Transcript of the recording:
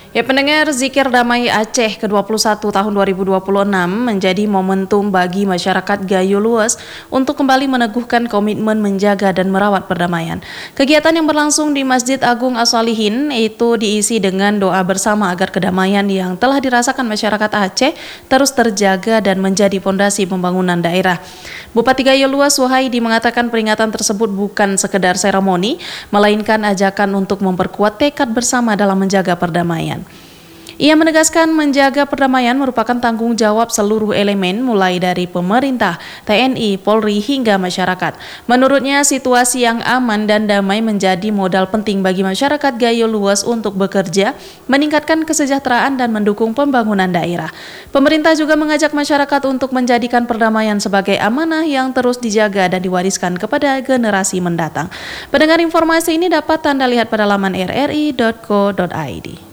Ya, pendengar, Zikir Damai Aceh ke-21 tahun 2026 menjadi momentum bagi masyarakat Gayo Luas untuk kembali meneguhkan komitmen menjaga dan merawat perdamaian. Kegiatan yang berlangsung di Masjid Agung As-Solihin itu diisi dengan doa bersama agar kedamaian yang telah dirasakan masyarakat Aceh terus terjaga dan menjadi fondasi pembangunan daerah. Bupati Gayo Luas Suhaidi mengatakan peringatan tersebut bukan sekedar seremoni, melainkan ajakan untuk memperkuat tekad bersama dalam menjaga perdamaian. Ia menegaskan menjaga perdamaian merupakan tanggung jawab seluruh elemen mulai dari pemerintah, TNI, Polri hingga masyarakat. Menurutnya situasi yang aman dan damai menjadi modal penting bagi masyarakat Gayo Luas untuk bekerja, meningkatkan kesejahteraan dan mendukung pembangunan daerah. Pemerintah juga mengajak masyarakat untuk menjadikan perdamaian sebagai amanah yang terus dijaga dan diwariskan kepada generasi mendatang. Pendengar, informasi ini dapat Anda lihat pada laman rri.co.id.